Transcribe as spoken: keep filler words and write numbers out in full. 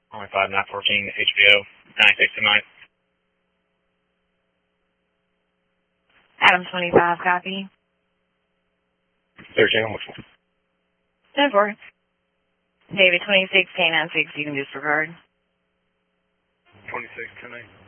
Only five nine fourteen H B O nine six tonight. Adam twenty-five, copy. Thirteen, which one? ten four. David twenty-six, K nine six, you can disregard. Twenty six ten eight.